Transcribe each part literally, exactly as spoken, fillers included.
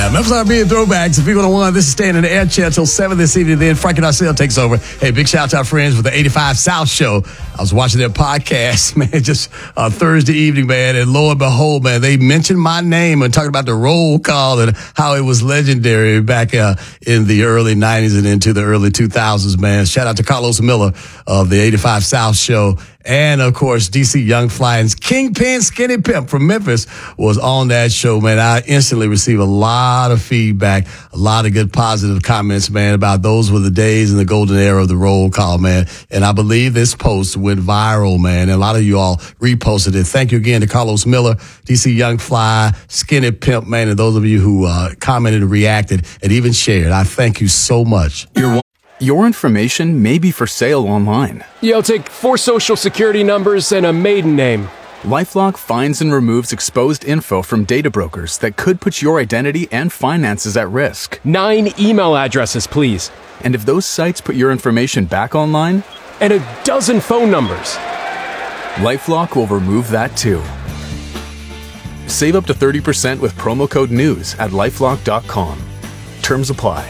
Memphis R and B and Throwbacks. If you're going to one, this is staying in the air chair until seven this evening. Then Frankie Narcelle takes over. Hey, big shout out to our friends with the eighty-five South Show. I was watching their podcast, man, just uh, Thursday evening, man. And lo and behold, man, they mentioned my name and talking about the roll call and how it was legendary back uh, in the early nineties and into the early two thousands, man. Shout out to Carlos Miller of the eighty-five South Show. And, of course, D C Young Flying's Kingpin Skinny Pimp from Memphis was on that show, man. I instantly received a lot of feedback, a lot of good positive comments, man, about those were the days in the golden era of the roll call, man. And I believe this post went viral, man. And a lot of you all reposted it. Thank you again to Carlos Miller, D C Young Fly, Skinny Pimp, man, and those of you who uh, commented and reacted and even shared. I thank you so much. You're Your information may be for sale online. Yeah, I'll take four social security numbers and a maiden name. LifeLock finds and removes exposed info from data brokers that could put your identity and finances at risk. Nine email addresses, please. And if those sites put your information back online? And a dozen phone numbers. LifeLock will remove that too. Save up to thirty percent with promo code NEWS at lifelock dot com. Terms apply.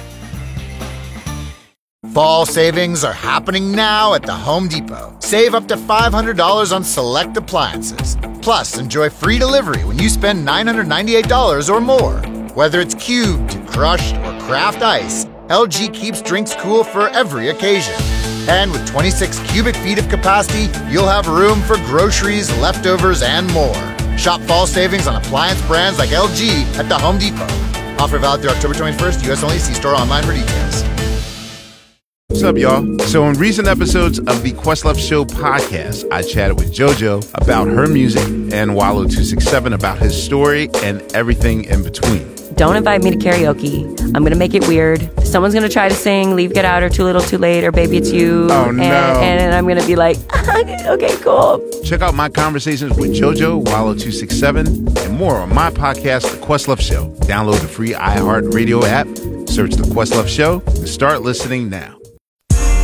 Fall savings are happening now at the Home Depot. Save up to five hundred dollars on select appliances. Plus, enjoy free delivery when you spend nine hundred ninety-eight dollars or more. Whether it's cubed, crushed, or craft ice, L G keeps drinks cool for every occasion. And with twenty-six cubic feet of capacity, you'll have room for groceries, leftovers, and more. Shop fall savings on appliance brands like L G at the Home Depot. Offer valid through October twenty-first, U S only. See store online for details. What's up, y'all? So in recent episodes of the Questlove Show podcast, I chatted with JoJo about her music and Wallow two sixty-seven about his story and everything in between. Don't invite me to karaoke. I'm going to make it weird. Someone's going to try to sing Leave, Get Out, or Too Little, Too Late, or Baby It's You. Oh, and, no. And I'm going to be like, okay, cool. Check out my conversations with JoJo, Wallow two sixty-seven, and more on my podcast, The Questlove Show. Download the free iHeartRadio app, search The Questlove Show, and start listening now.